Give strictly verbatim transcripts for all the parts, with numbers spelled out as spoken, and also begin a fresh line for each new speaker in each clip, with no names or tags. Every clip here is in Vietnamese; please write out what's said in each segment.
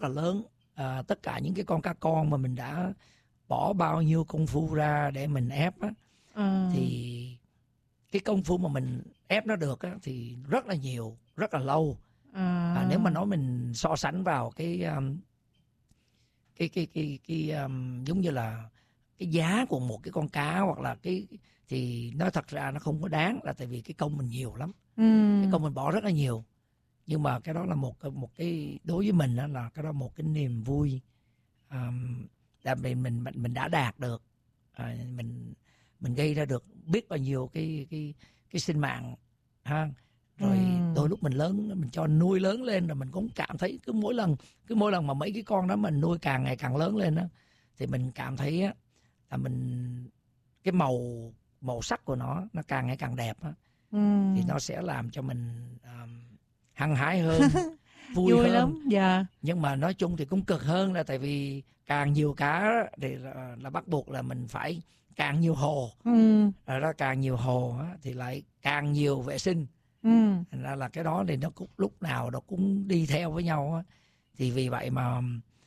là lớn. À, tất cả những cái con cá con mà mình đã bỏ bao nhiêu công phu ra để mình ép á,
À.
thì cái công phu mà mình ép nó được á, thì rất là nhiều, rất là lâu.
À.
À, nếu mà nói mình so sánh vào cái um, cái cái cái cái um, giống như là cái giá của một cái con cá hoặc là cái, thì nó thật ra nó không có đáng, là tại vì cái công mình nhiều lắm.
Ừ.
Cái công mình bỏ rất là nhiều. Nhưng mà cái đó là một một cái, đối với mình đó là cái đó một cái niềm vui, um, là mình mình mình mình đã đạt được. À, mình mình gây ra được biết bao nhiêu cái cái cái sinh mạng ha. Rồi
Ừ.
đôi lúc mình lớn, mình cho nuôi lớn lên, rồi mình cũng cảm thấy cứ mỗi lần cứ mỗi lần mà mấy cái con đó mình nuôi càng ngày càng lớn lên đó, thì mình cảm thấy á, là mình cái màu màu sắc của nó nó càng ngày càng đẹp á.
Ừ.
Thì nó sẽ làm cho mình um, hăng hái hơn, vui,
Vui
hơn.
lắm. Dạ.
Nhưng mà nói chung thì cũng cực hơn, là tại vì càng nhiều cá thì là, là bắt buộc là mình phải càng nhiều hồ.
Ừ.
Rồi đó, càng nhiều hồ á, thì lại càng nhiều vệ sinh.
Ừ.
Thành ra là cái đó thì nó cũng lúc nào nó cũng đi theo với nhau á. Thì vì vậy mà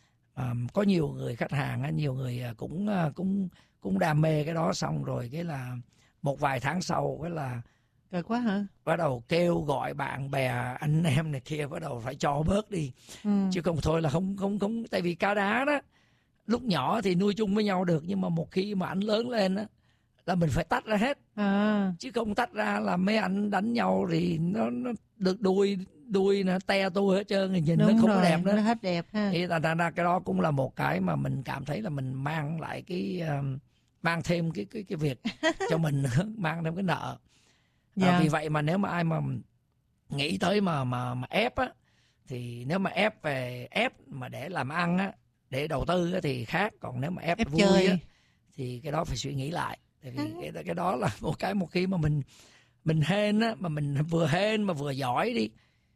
um, có nhiều người khách hàng á, nhiều người cũng cũng cũng đam mê cái đó, xong rồi cái là một vài tháng sau cái là
Cực quá hả?
bắt đầu kêu gọi bạn bè anh em này kia, bắt đầu phải cho bớt đi.
Ừ.
Chứ không thôi là không không không tại vì cá đá đó lúc nhỏ thì nuôi chung với nhau được, nhưng mà một khi mà ảnh lớn lên á là mình phải tách ra hết.
À.
Chứ không tách ra là mấy anh đánh nhau thì nó, nó được đuôi đuôi nó te tua hết trơn, nhìn
Đúng
nó không
rồi,
có đẹp nữa.
nó hết đẹp ha.
Thì thành ra cái đó cũng là một cái mà mình cảm thấy là mình mang lại cái uh, mang thêm cái cái cái việc cho mình mang thêm cái nợ.
Dạ.
À, vì vậy mà nếu mà ai mà nghĩ tới mà mà mà ép á, thì nếu mà ép về ép mà để làm ăn á, để đầu tư á thì khác, còn nếu mà ép,
Ép
vui
chơi
á thì cái đó phải suy nghĩ lại. Tại vì cái, cái đó là một cái, một khi mà mình mình hên á, mà mình vừa hên mà vừa giỏi đi,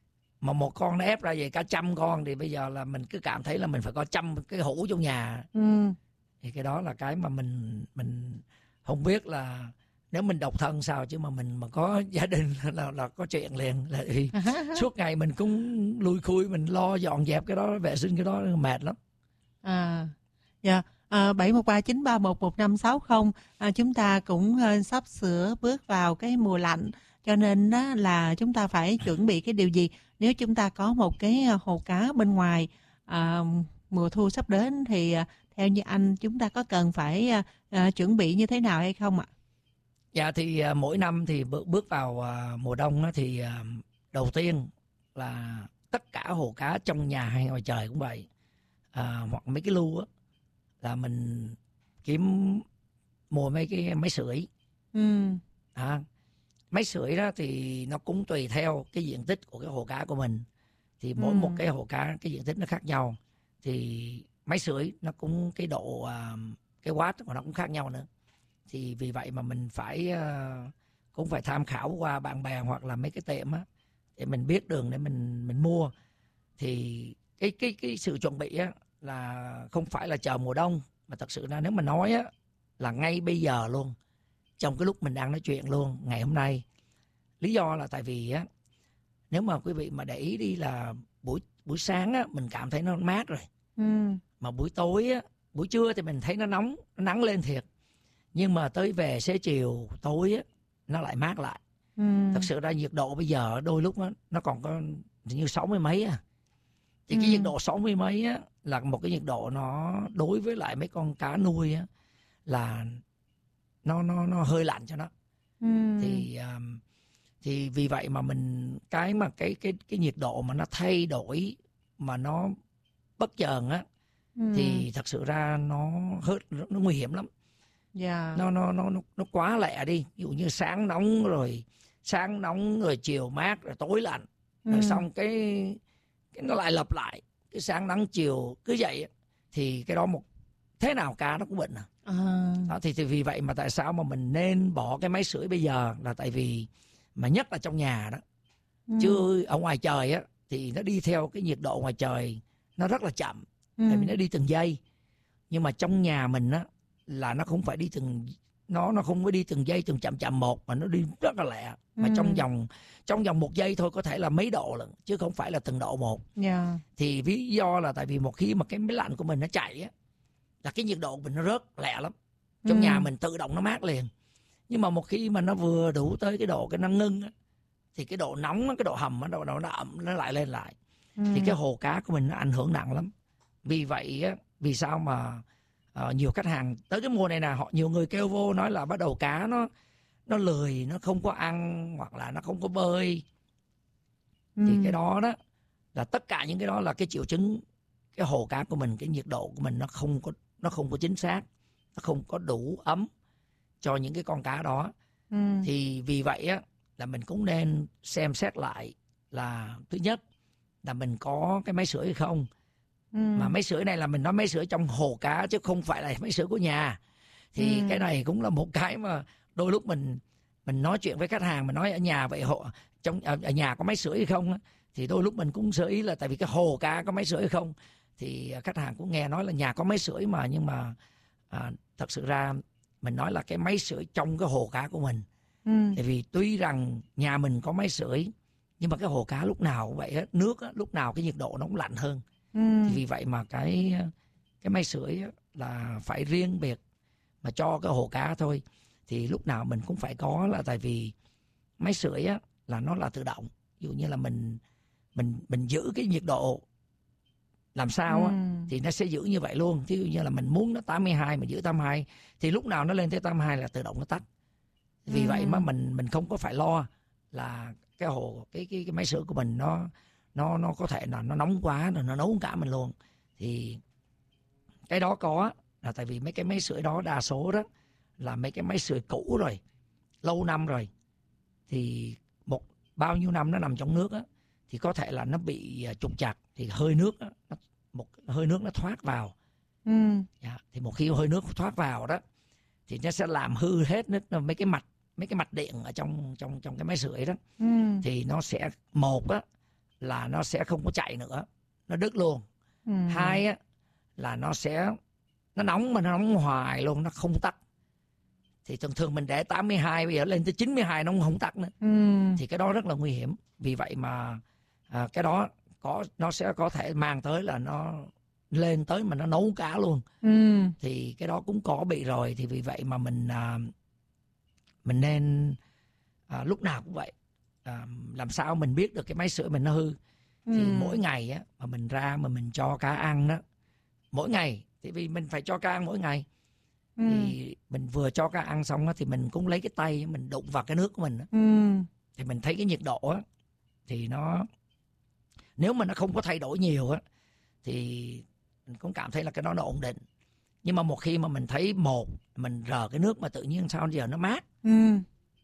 mà một con nó ép ra về cả trăm con, thì bây giờ là mình cứ cảm thấy là mình phải có trăm cái hũ trong nhà.
Ừ.
Thì cái đó là cái mà mình mình không biết là nếu mình độc thân sao, chứ mà mình mà có gia đình là là có chuyện liền. Là vì suốt ngày mình cũng lui khui, mình lo dọn dẹp cái đó, vệ sinh cái đó mệt lắm.
À. Dạ. À, bảy một ba chín ba một một năm sáu không, à, chúng ta cũng uh, sắp sửa bước vào cái mùa lạnh, cho nên đó là chúng ta phải chuẩn bị cái điều gì. Nếu chúng ta có một cái hồ cá bên ngoài, à, mùa thu sắp đến thì uh, theo như anh, chúng ta có cần phải uh, uh, chuẩn bị như thế nào hay không ạ?
Dạ thì uh, mỗi năm thì bước, bước vào uh, mùa đông á, thì uh, đầu tiên là tất cả hồ cá trong nhà hay ngoài trời cũng vậy, à, hoặc mấy cái lu á, là mình kiếm mua mấy cái máy sưởi.
Ừ.
À, máy sưởi đó thì nó cũng tùy theo cái diện tích của cái hồ cá của mình, thì mỗi
Ừ.
một cái hồ cá cái diện tích nó khác nhau, thì máy sưởi nó cũng cái độ uh, cái watt của nó cũng khác nhau nữa. Thì vì vậy mà mình phải uh, cũng phải tham khảo qua bạn bè hoặc là mấy cái tiệm á, để mình biết đường để mình mình mua. Thì cái cái cái sự chuẩn bị á là không phải là chờ mùa đông, mà thật sự là nếu mà nói á là ngay bây giờ luôn, trong cái lúc mình đang nói chuyện luôn ngày hôm nay. Lý do là tại vì á, nếu mà quý vị mà để ý đi là buổi buổi sáng á mình cảm thấy nó mát rồi.
Ừ.
Mà buổi tối á, buổi trưa thì mình thấy nó nóng, nó nắng lên thiệt. Nhưng mà tới về xế chiều tối á nó lại mát lại.
Ừ.
Thật sự ra nhiệt độ bây giờ đôi lúc á, nó còn có như sáu mươi mấy à. Thì cái
Ừ.
nhiệt độ sáu mươi mấy á là một cái nhiệt độ nó đối với lại mấy con cá nuôi á là nó nó nó hơi lạnh cho nó.
Ừ.
Thì um, thì vì vậy mà mình cái mà cái cái cái nhiệt độ mà nó thay đổi mà nó bất chợt á,
Ừ.
thì thật sự ra nó hơi nó nguy hiểm lắm.
Dạ.
Nó nó nó nó nó quá lẹ đi. Ví dụ như sáng nóng rồi sáng nóng rồi chiều mát rồi tối lạnh.
Ừ.
Rồi xong cái cái nó lại lặp lại, cái sáng nắng chiều cứ vậy á, thì cái đó một thế nào cá nó cũng bệnh à.
À.
Đó, thì, thì vì vậy mà tại sao mà mình nên bỏ cái máy sưởi bây giờ, là tại vì mà nhất là trong nhà đó.
Ừ.
Chứ ở ngoài trời á thì nó đi theo cái nhiệt độ ngoài trời nó rất là chậm.
Ừ.
Tại vì nó đi từng giây. Nhưng mà trong nhà mình á là nó không phải đi từng nó nó không có đi từng giây từng chậm chậm một, mà nó đi rất là lẹ, mà
Ừ.
trong vòng trong vòng một giây thôi có thể là mấy độ lận, chứ không phải là từng độ một.
Dạ.
Thì lý do là tại vì một khi mà cái máy lạnh của mình nó chạy á, là cái nhiệt độ của mình nó rớt lẹ lắm. Trong
Ừ.
nhà mình tự động nó mát liền. Nhưng mà một khi mà nó vừa đủ tới cái độ cái nó ngưng á, thì cái độ nóng á, cái độ hầm á, độ độ nó ẩm nó lại lên lại.
Ừ.
Thì cái hồ cá của mình nó ảnh hưởng nặng lắm. Vì vậy á, vì sao mà ờ, nhiều khách hàng tới cái mùa này nè, họ nhiều người kêu vô nói là bắt đầu cá nó nó lười, nó không có ăn, hoặc là nó không có bơi.
Ừ.
Thì cái đó đó là tất cả những cái đó là cái triệu chứng cái hồ cá của mình, cái nhiệt độ của mình nó không có nó không có chính xác, nó không có đủ ấm cho những cái con cá đó.
Ừ.
Thì vì vậy á là mình cũng nên xem xét lại là thứ nhất là mình có cái máy sưởi hay không.
Ừ.
Mà máy sưởi này là mình nói máy sưởi trong hồ cá chứ không phải là máy sưởi của nhà. Thì
Ừ.
cái này cũng là một cái mà đôi lúc mình mình nói chuyện với khách hàng, mình nói ở nhà vậy hộ trong ở, ở nhà có máy sưởi hay không á, thì đôi lúc mình cũng sơ ý là tại vì cái hồ cá có máy sưởi hay không. Thì khách hàng cũng nghe nói là nhà có máy sưởi mà, nhưng mà à, thật sự ra mình nói là cái máy sưởi trong cái hồ cá của mình.
Ừ.
Tại vì tuy rằng nhà mình có máy sưởi, nhưng mà cái hồ cá lúc nào cũng vậy á, nước á, lúc nào cái nhiệt độ nó cũng lạnh hơn.
Ừ.
Thì vì vậy mà cái cái máy sưởi á, là phải riêng biệt mà cho cái hồ cá thôi. Thì lúc nào mình cũng phải có, là tại vì máy sưởi á, là nó là tự động. Ví dụ như là mình mình mình giữ cái nhiệt độ làm sao á,
Ừ.
thì nó sẽ giữ như vậy luôn. Ví dụ như là mình muốn nó tám mươi hai, mình giữ tám mươi hai, thì lúc nào nó lên tới tám mươi hai là tự động nó tắt. Vì
Ừ.
vậy mà mình mình không có phải lo là cái hồ cái cái cái máy sưởi của mình nó nó nó có thể là nó nóng quá rồi nó nấu cả mình luôn. Thì cái đó có là tại vì mấy cái máy sưởi đó đa số đó là mấy cái máy sưởi cũ rồi, lâu năm rồi, thì một bao nhiêu năm nó nằm trong nước á, thì có thể là nó bị à, trục trặc, thì hơi nước á, nó, một hơi nước nó thoát vào.
Ừ.
Dạ, thì một khi hơi nước thoát vào đó thì nó sẽ làm hư hết nước, mấy cái mạch mấy cái mạch điện ở trong trong trong cái máy sưởi đó.
Ừ.
Thì nó sẽ, một á là nó sẽ không có chạy nữa, nó đứt luôn.
Ừ.
Hai á là nó sẽ nó nóng, mà nó nóng hoài luôn, nó không tắt. Thì thường thường mình để tám mươi hai, bây giờ lên tới chín mươi hai nó cũng không tắt nữa.
Ừ.
Thì cái đó rất là nguy hiểm. Vì vậy mà à, cái đó có nó sẽ có thể mang tới là nó lên tới mà nó nấu cá luôn.
Ừ.
Thì cái đó cũng có bị rồi. Thì vì vậy mà mình à, mình nên à, lúc nào cũng vậy, à, làm sao mình biết được cái máy sưởi mình nó hư. Thì
Ừ.
mỗi ngày á mà mình ra mà mình cho cá ăn đó, mỗi ngày, thì vì mình phải cho cá ăn mỗi ngày.
Ừ.
Thì mình vừa cho cá ăn xong á, thì mình cũng lấy cái tay mình đụng vào cái nước của mình á,
Ừ.
thì mình thấy cái nhiệt độ á, thì nó nếu mà nó không có thay đổi nhiều á, thì mình cũng cảm thấy là cái đó nó ổn định. Nhưng mà một khi mà mình thấy một mình rờ cái nước mà tự nhiên sao giờ nó mát,
Ừ.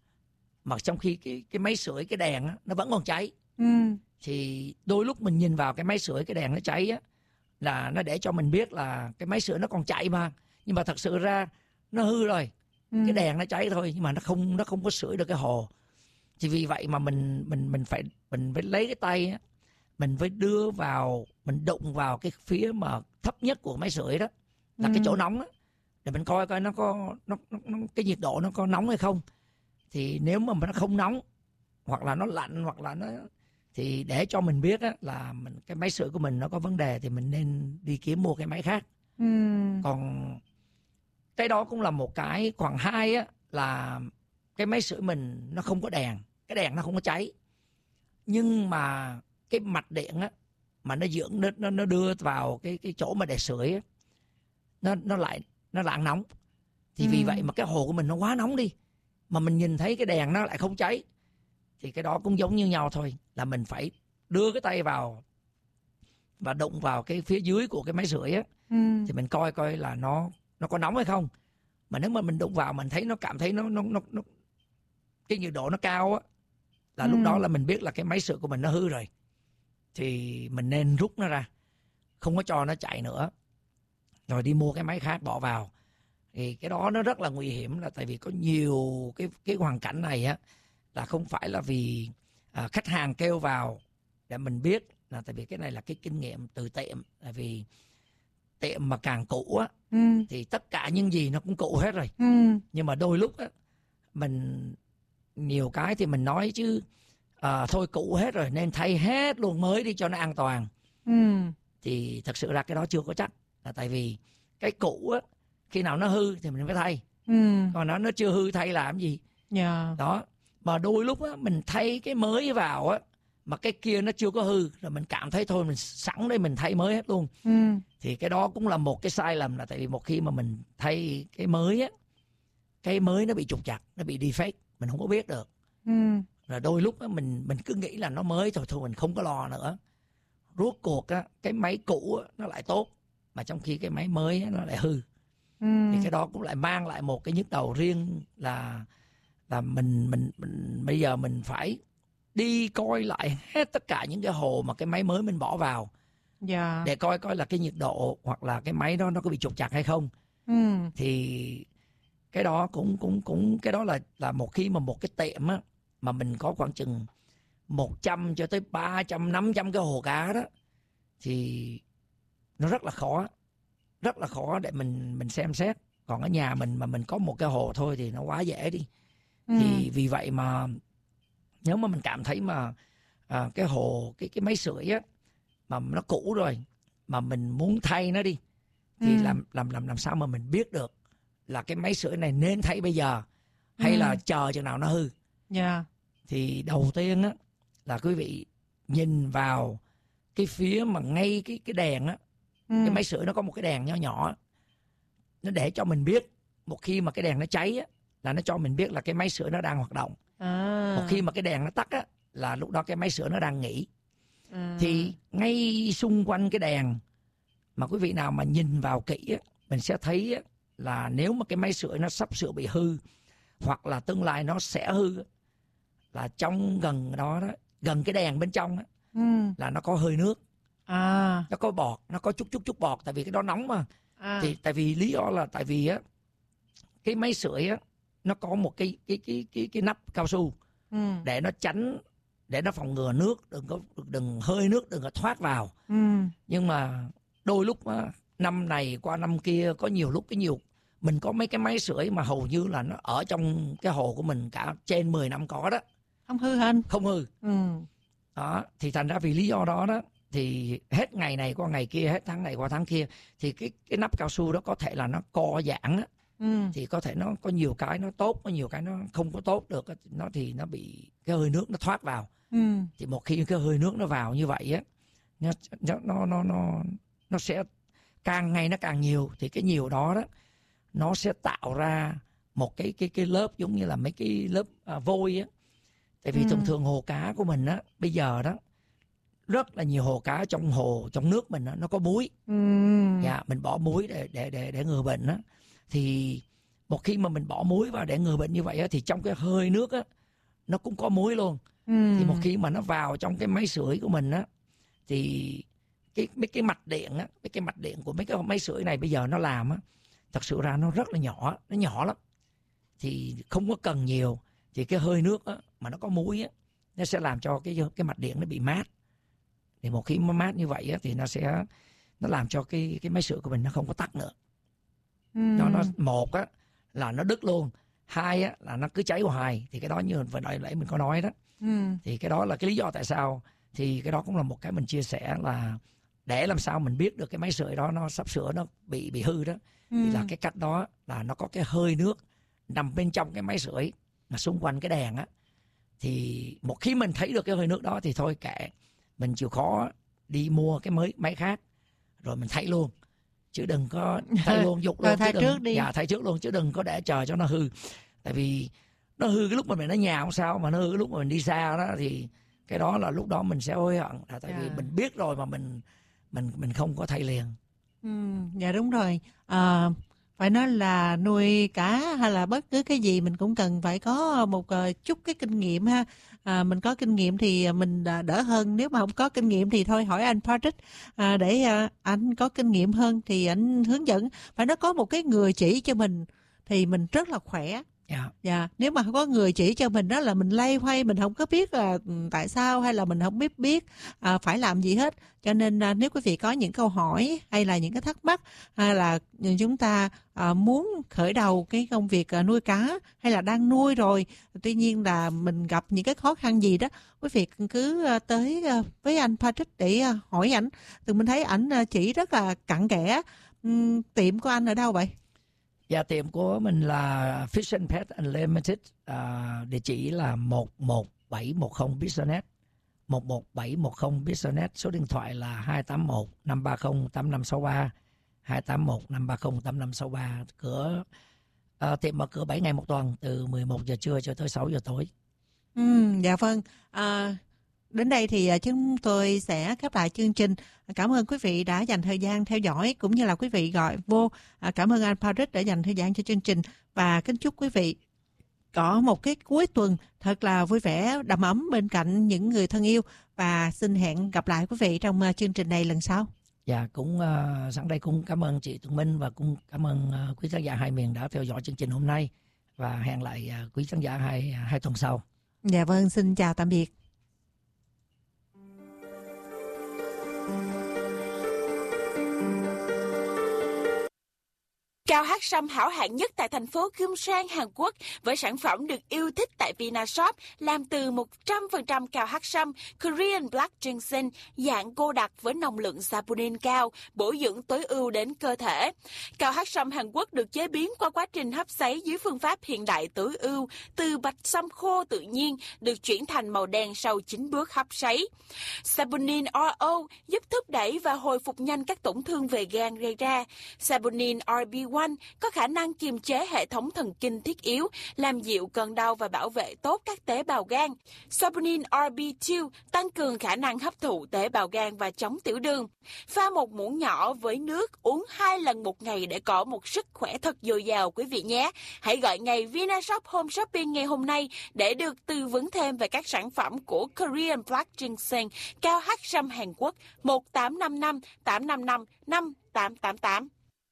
mà trong khi cái cái máy sưởi cái đèn á, nó vẫn còn cháy,
Ừ.
thì đôi lúc mình nhìn vào cái máy sưởi cái đèn nó cháy á, là nó để cho mình biết là cái máy sưởi nó còn chạy mà, nhưng mà thật sự ra nó hư rồi.
Ừ.
Cái đèn nó cháy thôi, nhưng mà nó không nó không có sưởi được cái hồ. Thì vì vậy mà mình mình mình phải mình phải lấy cái tay á, mình phải đưa vào, mình đụng vào cái phía mà thấp nhất của máy sưởi đó, là
Ừ.
cái chỗ nóng á, để mình coi coi nó có nó, nó, nó cái nhiệt độ nó có nóng hay không. Thì nếu mà nó không nóng, hoặc là nó lạnh, hoặc là nó, thì để cho mình biết á, là mình cái máy sưởi của mình nó có vấn đề, thì mình nên đi kiếm mua cái máy khác.
Ừ.
Còn cái đó cũng là một cái. Còn hai á là cái máy sưởi mình nó không có đèn, cái đèn nó không có cháy, nhưng mà cái mạch điện á mà nó dưỡng nó nó, nó đưa vào cái cái chỗ mà để sưởi á, nó nó lại nó lại nóng. Thì
Ừ.
vì vậy mà cái hồ của mình nó quá nóng đi, mà mình nhìn thấy cái đèn nó lại không cháy, thì cái đó cũng giống như nhau thôi, là mình phải đưa cái tay vào và đụng vào cái phía dưới của cái máy sưởi á,
Ừ.
thì mình coi coi là nó nó có nóng hay không. Mà nếu mà mình đụng vào mình thấy nó cảm thấy nó nó nó, nó cái nhiệt độ nó cao á, là
Ừ.
lúc đó là mình biết là cái máy sưởi của mình nó hư rồi, thì mình nên rút nó ra, không có cho nó chạy nữa, rồi đi mua cái máy khác bỏ vào. Thì cái đó nó rất là nguy hiểm, là tại vì có nhiều cái cái hoàn cảnh này á, là không phải là vì à, khách hàng kêu vào để mình biết, là tại vì cái này là cái kinh nghiệm từ tiệm. Tại vì tiệm mà càng cũ á,
ừ,
thì tất cả những gì nó cũng cũ hết rồi.
ừ,
Nhưng mà đôi lúc á, mình nhiều cái thì mình nói chứ à, thôi cũ hết rồi nên thay hết luôn mới đi cho nó an toàn.
ừ,
Thì thật sự ra cái đó chưa có chắc, là tại vì cái cũ á, khi nào nó hư thì mình phải thay,
ừ,
còn nó nó chưa hư thay làm gì.
dạ,
Đó, mà đôi lúc á, mình thay cái mới vào á, mà cái kia nó chưa có hư, rồi mình cảm thấy thôi mình sẵn đây mình thay mới hết luôn.
ừ,
Thì cái đó cũng là một cái sai lầm, là tại vì một khi mà mình thay cái mới á, cái mới nó bị trục trặc, nó bị defect, mình không có biết được.
ừ,
Rồi đôi lúc á, mình mình cứ nghĩ là nó mới thôi, thôi mình không có lo nữa. Rốt cuộc á, cái máy cũ á, nó lại tốt, mà trong khi cái máy mới á, nó lại hư.
ừ,
Thì cái đó cũng lại mang lại một cái nhức đầu riêng, là là mình mình mình bây giờ mình phải đi coi lại hết tất cả những cái hồ mà cái máy mới mình bỏ vào,
dạ,
để coi coi là cái nhiệt độ hoặc là cái máy đó nó có bị trục trặc hay không.
ừ,
Thì cái đó cũng cũng cũng cái đó là là một khi mà một cái tiệm á, mà mình có khoảng chừng một trăm cho tới ba trăm, năm trăm cái hồ cá đó, thì nó rất là khó, rất là khó để mình mình xem xét. Còn ở nhà mình mà mình có một cái hồ thôi thì nó quá dễ đi.
ừ,
Thì vì vậy mà nếu mà mình cảm thấy mà à, cái hồ cái cái máy sưởi á mà nó cũ rồi, mà mình muốn thay nó đi, thì
ừ,
làm làm làm làm sao mà mình biết được là cái máy sưởi này nên thay bây giờ hay
ừ,
là chờ chừng nào nó hư.
dạ,
Thì đầu tiên á là quý vị nhìn vào cái phía mà ngay cái cái đèn á,
ừ,
cái máy sưởi nó có một cái đèn nhỏ nhỏ, nó để cho mình biết một khi mà cái đèn nó cháy á, là nó cho mình biết là cái máy sưởi nó đang hoạt động.
à,
Một khi mà cái đèn nó tắt á, là lúc đó cái máy sưởi nó đang nghỉ.
à,
Thì ngay xung quanh cái đèn mà quý vị nào mà nhìn vào kỹ á, mình sẽ thấy á, là nếu mà cái máy sưởi nó sắp sửa bị hư, hoặc là tương lai nó sẽ hư á, là trong gần đó, đó gần cái đèn bên trong á,
ừ,
là nó có hơi nước,
à,
nó có bọt, nó có chút chút chút bọt, tại vì cái đó nóng mà.
à,
Thì tại vì lý do là tại vì á, cái máy sưởi á, nó có một cái cái cái cái cái nắp cao su
ừ,
để nó tránh, để nó phòng ngừa nước đừng có đừng hơi nước đừng có thoát vào.
ừ,
Nhưng mà đôi lúc á, năm này qua năm kia, có nhiều lúc cái nhiều mình có mấy cái máy sưởi mà hầu như là nó ở trong cái hồ của mình cả trên mười năm có đó,
không hư anh,
không hư.
ừ,
Đó, thì thành ra vì lý do đó đó, thì hết ngày này qua ngày kia, hết tháng này qua tháng kia, thì cái cái nắp cao su đó có thể là nó co giãn á,
ừ,
thì có thể nó có nhiều cái nó tốt, có nhiều cái nó không có tốt được á, nó thì nó bị cái hơi nước nó thoát vào.
ừ,
Thì một khi cái hơi nước nó vào như vậy á, nó nó nó nó nó sẽ càng ngày nó càng nhiều, thì cái nhiều đó đó nó sẽ tạo ra một cái cái cái lớp giống như là mấy cái lớp à, vôi á. Tại vì
ừ,
thường thường hồ cá của mình á bây giờ đó, rất là nhiều hồ cá trong hồ trong nước mình á, nó có muối.
ừ,
Dạ, mình bỏ muối để để để để ngừa bệnh á. Thì một khi mà mình bỏ muối vào để ngừa bệnh như vậy á, thì trong cái hơi nước á nó cũng có muối luôn.
ừ,
Thì một khi mà nó vào trong cái máy sưởi của mình á, thì cái mấy cái mạch điện á, mấy cái mạch điện của mấy cái máy sưởi này bây giờ nó làm á, thật sự ra nó rất là nhỏ, nó nhỏ lắm, thì không có cần nhiều. Thì cái hơi nước á, mà nó có muối á, nó sẽ làm cho cái cái mạch điện nó bị mát. Thì một khi nó mát như vậy á, thì nó sẽ nó làm cho cái cái máy sưởi của mình nó không có tắc nữa.
ừ,
Nó nó một á là nó đứt luôn, hai á là nó cứ cháy hoài. Thì cái đó như vừa nãy nãy mình có nói đó,
ừ,
thì cái đó là cái lý do tại sao. Thì cái đó cũng là một cái mình chia sẻ, là để làm sao mình biết được cái máy sưởi đó nó sắp sửa nó bị bị hư đó,
ừ,
thì là cái cách đó là nó có cái hơi nước nằm bên trong cái máy sưởi mà xung quanh cái đèn á. Thì một khi mình thấy được cái hơi nước đó thì thôi kệ, mình chịu khó đi mua cái mới máy khác rồi mình thay luôn, chứ đừng có thay luôn dục luôn,
Rồi thay
chứ đừng,
trước đi.
dạ, thay trước luôn, chứ đừng có để chờ cho nó hư. Tại vì nó hư cái lúc mà mình ở nhà không sao, mà nó hư cái lúc mà mình đi xa đó, thì cái đó là lúc đó mình sẽ hối hận, là tại vì
Dạ.
mình biết rồi mà mình mình mình không có thay liền.
Ừ, dạ đúng rồi. À, phải nói là nuôi cá hay là bất cứ cái gì mình cũng cần phải có một ờ, chút cái kinh nghiệm ha. À, mình có kinh nghiệm thì mình đã đỡ hơn, nếu mà không có kinh nghiệm thì thôi hỏi anh Patrick à, để à, anh có kinh nghiệm hơn thì anh hướng dẫn. Phải nó có một cái người chỉ cho mình thì mình rất là khỏe.
Dạ.
Dạ, nếu mà không có người chỉ cho mình đó là mình loay hoay, mình không có biết là tại sao, hay là mình không biết biết à, phải làm gì hết. Cho nên à, nếu quý vị có những câu hỏi hay là những cái thắc mắc, hay là chúng ta à, muốn khởi đầu cái công việc à, nuôi cá, hay là đang nuôi rồi, tuy nhiên là mình gặp những cái khó khăn gì đó, quý vị cứ à, tới à, với anh Patrick để à, hỏi ảnh. Từ mình thấy ảnh à, chỉ rất là cặn kẽ. Uhm, tiệm của anh ở đâu vậy?
Dạ, tiệm của mình là Fish and Pet Unlimited, à, địa chỉ là một một bảy một không Business, một một bảy một không Business, số điện thoại là hai tám một năm ba không tám năm sáu ba, hai tám một năm ba không tám năm sáu ba. Cửa à, tiệm mở cửa bảy ngày một tuần, từ mười một giờ trưa cho tới sáu giờ tối.
Ừ, dạ vâng. À, đến đây thì chúng tôi sẽ khép lại chương trình. Cảm ơn quý vị đã dành thời gian theo dõi, cũng như là quý vị gọi vô. Cảm ơn anh Patrick đã dành thời gian cho chương trình, và kính chúc quý vị có một cái cuối tuần thật là vui vẻ, đầm ấm bên cạnh những người thân yêu, và xin hẹn gặp lại quý vị trong chương trình này lần sau.
Dạ, cũng uh, sẵn đây cũng cảm ơn chị Tùng Minh, và cũng cảm ơn uh, quý khán giả hai miền đã theo dõi chương trình hôm nay, và hẹn lại uh, quý khán giả hai hai tuần sau.
Dạ vâng, xin chào tạm biệt.
Cao hát sâm hảo hạng nhất tại thành phố Gyeongsang, Hàn Quốc, với sản phẩm được yêu thích tại Vinashop làm từ một trăm phần trăm cao hát sâm Korean Black Ginseng dạng cô đặc với nồng lượng saponin cao, bổ dưỡng tối ưu đến cơ thể. Cao hát sâm Hàn Quốc được chế biến qua quá trình hấp sấy dưới phương pháp hiện đại tối ưu, từ bạch sâm khô tự nhiên được chuyển thành màu đen sau chín bước hấp sấy. Saponin rờ o giúp thúc đẩy và hồi phục nhanh các tổn thương về gan gây ra. Saponin rờ bê một có khả năng kiềm chế hệ thống thần kinh thiết yếu, làm dịu cơn đau và bảo vệ tốt các tế bào gan. Saponin rờ bê hai tăng cường khả năng hấp thụ tế bào gan và chống tiểu đường. Pha một muỗng nhỏ với nước, uống hai lần một ngày để có một sức khỏe thật dồi dào quý vị nhé. Hãy gọi ngay Vinashop Home Shopping ngày hôm nay để được tư vấn thêm về các sản phẩm của Korean Black Ginseng cao hát sâm Hàn Quốc một tám năm năm tám năm năm năm tám tám tám.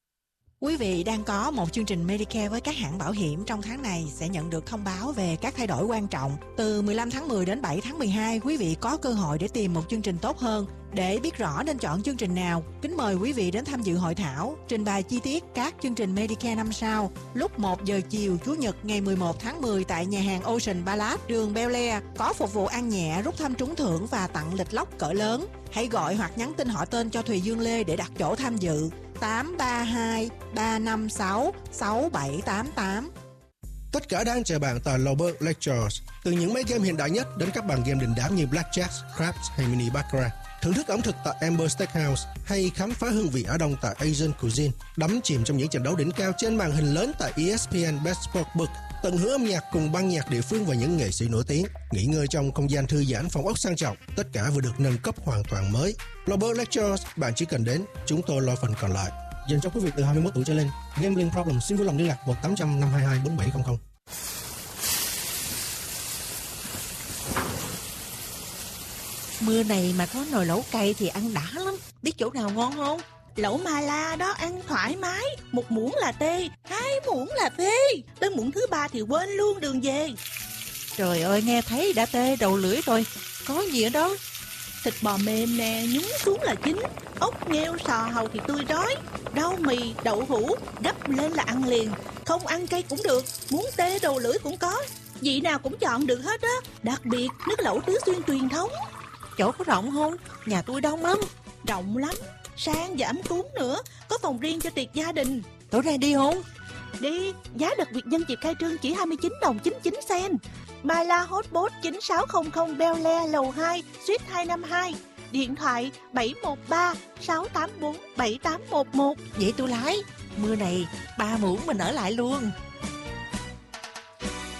Quý vị đang có một chương trình Medicare với các hãng bảo hiểm trong tháng này sẽ nhận được thông báo về các thay đổi quan trọng. Từ mười lăm tháng mười đến bảy tháng mười hai, quý vị có cơ hội để tìm một chương trình tốt hơn. Để biết rõ nên chọn chương trình nào, kính mời quý vị đến tham dự hội thảo trình bày chi tiết các chương trình Medicare năm sau lúc một giờ chiều Chủ nhật ngày mười một tháng mười tại nhà hàng Ocean Palace, đường Bel Air, có phục vụ ăn nhẹ, rút thăm trúng thưởng và tặng lịch lốc cỡ lớn. Hãy gọi hoặc nhắn tin họ tên cho Thùy Dương Lê để đặt chỗ tham dự. tám ba hai ba năm sáu sáu bảy tám tám.
Tất cả đang chờ bạn tại Lobber Lectures. Từ những máy game hiện đại nhất đến các bàn game đình đám như Blackjack, Craps hay Mini Baccarat. Thưởng thức ẩm thực tại Amber Steakhouse hay khám phá hương vị Á Đông tại Asian Cuisine. Đắm chìm trong những trận đấu đỉnh cao trên màn hình lớn tại E S P N Best Sportsbook. Tận hưởng âm nhạc cùng ban nhạc địa phương và những nghệ sĩ nổi tiếng. Nghỉ ngơi trong không gian thư giãn, phòng ốc sang trọng. Tất cả vừa được nâng cấp hoàn toàn mới. Lobber Lectures, bạn chỉ cần đến, chúng tôi lo phần còn lại. Dành cho quý vị từ hai mươi mốt tuổi trở lên. Gambling problem xin vui lòng liên lạc một tám trăm năm hai hai bốn bảy không không.
Mưa này mà có nồi lẩu cay thì ăn đã lắm. Biết chỗ nào ngon không?
Lẩu Mala đó ăn thoải mái. Một muỗng là tê, hai muỗng là phê, tới muỗng thứ ba thì quên luôn đường về.
Trời ơi, nghe thấy đã tê đầu lưỡi rồi. Có gì ở đó?
Thịt bò mềm nè, nhúng xuống là chín. Ốc nghêu sò hàu thì tươi rói. Rau mì, đậu hũ, gấp lên là ăn liền. Không ăn cay cũng được, muốn tê đầu lưỡi cũng có. Vị nào cũng chọn được hết á. Đặc biệt nước lẩu Tứ Xuyên truyền thống.
Chỗ có rộng không? Nhà tôi đông lắm.
Rộng lắm, sang và ấm cúng nữa. Có phòng riêng cho tiệc gia đình.
Tối nay đi không?
Đi, giá đặc biệt nhân dịp khai trương chỉ hai mươi chín đồng chín mươi chín sen. Myla Hotpot chín sáu không không Bel Air lầu hai, suite hai năm hai. Điện thoại bảy một ba sáu tám bốn bảy tám một một.
Vậy tôi lái. Mưa này ba muỗng mình ở lại luôn.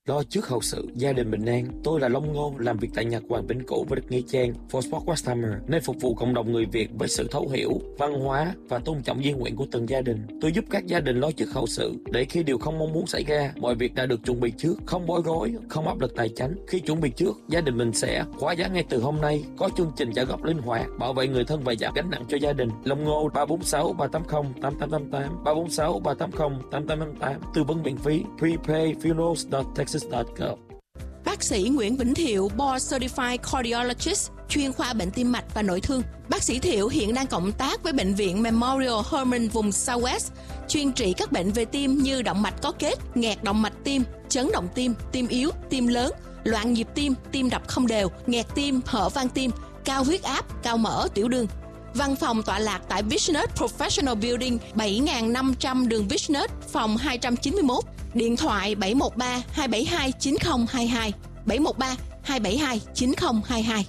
lo trước hậu sự, gia đình bình an. Tôi là Long Ngô, làm việc tại Nhật Hoàng Bình Cũ và được Nghĩa Trang, Fort West Hammer, nơi phục vụ cộng đồng người Việt với sự thấu hiểu, văn hóa và tôn trọng di nguyện của từng gia đình. Tôi giúp các gia đình lo trước hậu sự để khi điều không mong muốn xảy ra, mọi việc đã được chuẩn bị trước, không bối rối, không áp lực tài chính. Khi chuẩn bị trước, gia đình mình sẽ khóa giá ngay từ hôm nay, có chương trình trả góp linh hoạt, bảo vệ người thân và giảm gánh nặng cho gia đình. Long Ngô ba bốn sáu ba tám không tám tám tám tám ba bốn sáu ba tám không tám tám tám tám, tư vấn miễn phí. prepay funerals dot texas dot gov.
Bác sĩ Nguyễn Vĩnh Thiệu, Board Certified Cardiologist, chuyên khoa bệnh tim mạch và nội thương. Bác sĩ Thiệu hiện đang cộng tác với Bệnh viện Memorial Hermann vùng Southwest, chuyên trị các bệnh về tim như động mạch có kết, nghẹt động mạch tim, chấn động tim, tim yếu, tim lớn, loạn nhịp tim, tim đập không đều, nghẹt tim, hở van tim, cao huyết áp, cao mỡ, tiểu đường. Văn phòng tọa lạc tại Business Professional Building bảy nghìn năm trăm đường Business, phòng hai trăm chín mươi mốt. Điện thoại bảy một ba hai bảy hai chín không hai hai, bảy một ba hai bảy hai chín không hai hai.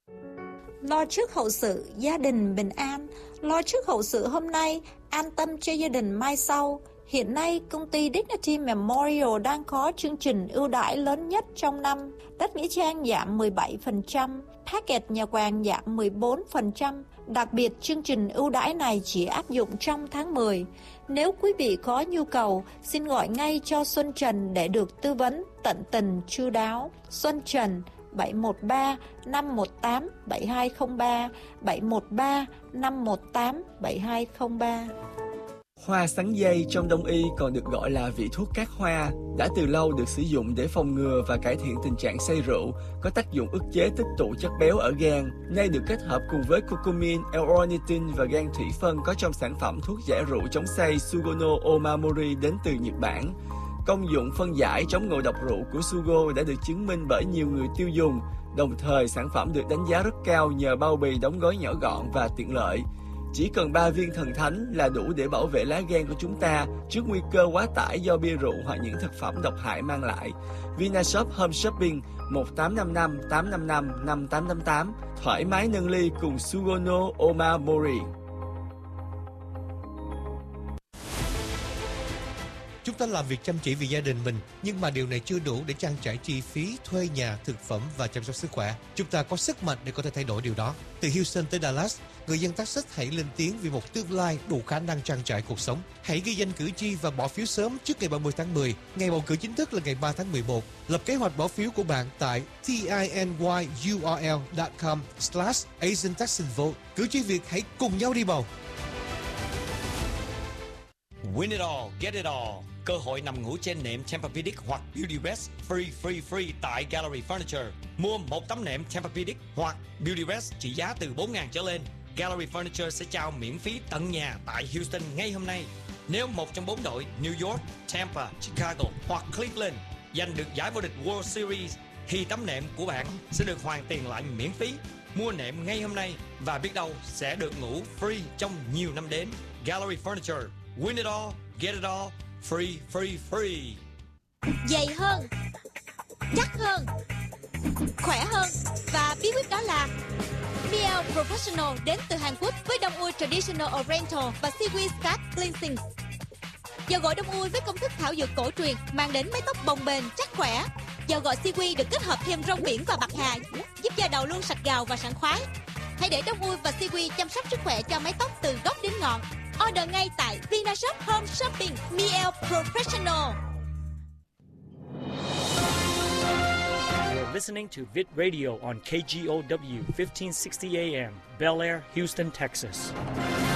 Lo trước hậu sự, gia đình bình an. Lo trước hậu sự hôm nay, an tâm cho gia đình mai sau. Hiện nay, công ty Dignity Memorial đang có chương trình ưu đãi lớn nhất trong năm. Đất Nghĩa Trang giảm mười bảy phần trăm, package nhà quàng giảm mười bốn phần trăm. Đặc biệt, chương trình ưu đãi này chỉ áp dụng trong tháng mười. Nếu quý vị có nhu cầu, xin gọi ngay cho Xuân Trần để được tư vấn tận tình chu đáo. Xuân Trần bảy một ba năm một tám bảy hai không ba, bảy một ba năm một tám bảy hai không ba.
Hoa sắn dây trong Đông y còn được gọi là vị thuốc cát hoa, đã từ lâu được sử dụng để phòng ngừa và cải thiện tình trạng say rượu, có tác dụng ức chế tích tụ chất béo ở gan. Nay được kết hợp cùng với curcumin, L-ornithine và gan thủy phân có trong sản phẩm thuốc giải rượu chống say Sugono Omamori đến từ Nhật Bản. Công dụng phân giải chống ngộ độc rượu của Sugo đã được chứng minh bởi nhiều người tiêu dùng, đồng thời sản phẩm được đánh giá rất cao nhờ bao bì đóng gói nhỏ gọn và tiện lợi. Chỉ cần ba viên thần thánh là đủ để bảo vệ lá gan của chúng ta trước nguy cơ quá tải do bia rượu hoặc những thực phẩm độc hại mang lại. Vinashop Home Shopping một tám năm năm tám năm năm năm tám tám tám, thoải mái nâng ly cùng Sugono Omamori.
Chúng ta làm việc chăm chỉ vì gia đình mình, nhưng mà điều này chưa đủ để trang trải chi phí thuê nhà, thực phẩm và chăm sóc sức khỏe. Chúng ta có sức mạnh để có thể thay đổi điều đó. Từ Houston tới Dallas, người dân Texas hãy lên tiếng vì một tương lai đủ khả năng trang trải cuộc sống. Hãy ghi danh cử tri và bỏ phiếu sớm trước ngày ba mươi tháng mười. Ngày bầu cử chính thức là ngày ba tháng mười một. Lập kế hoạch bỏ phiếu của bạn tại tinyurl dot com slash Asian Texan Vote. Cử tri Việt hãy cùng nhau đi bầu.
Win it all, get it all. Cơ hội nằm ngủ trên nệm Tempur-Pedic hoặc Beautyrest free free free tại Gallery Furniture. Mua một tấm nệm Tempur-Pedic hoặc Beautyrest trị giá từ bốn nghìn trở lên. Gallery Furniture sẽ trao miễn phí tận nhà tại Houston ngay hôm nay. Nếu một trong bốn đội New York, Tampa, Chicago hoặc Cleveland giành được giải vô địch World Series thì tấm nệm của bạn sẽ được hoàn tiền lại miễn phí. Mua nệm ngay hôm nay và biết đâu sẽ được ngủ free trong nhiều năm đến. Gallery Furniture. Win it all, get it all, free, free, free.
Dày hơn, chắc hơn, khỏe hơn và bí quyết đó là Miele Professional đến từ Hàn Quốc với đông ui Traditional Oriental và Seaweed Scalp Cleansing. Dầu gội đông ui với công thức thảo dược cổ truyền mang đến mái tóc bồng bềnh, chắc khỏe. Dầu gội Seaweed được kết hợp thêm rong biển và bạc hà, giúp da đầu luôn sạch gào và sảng khoái. Hãy để đông ui và Seaweed chăm sóc sức khỏe cho mái tóc từ gốc đến ngọn. Order ngay tại Vinashop Home Shopping. Miele Professional.
You're listening to Vit Radio on K G O W fifteen sixty A M, Bel Air, Houston, Texas.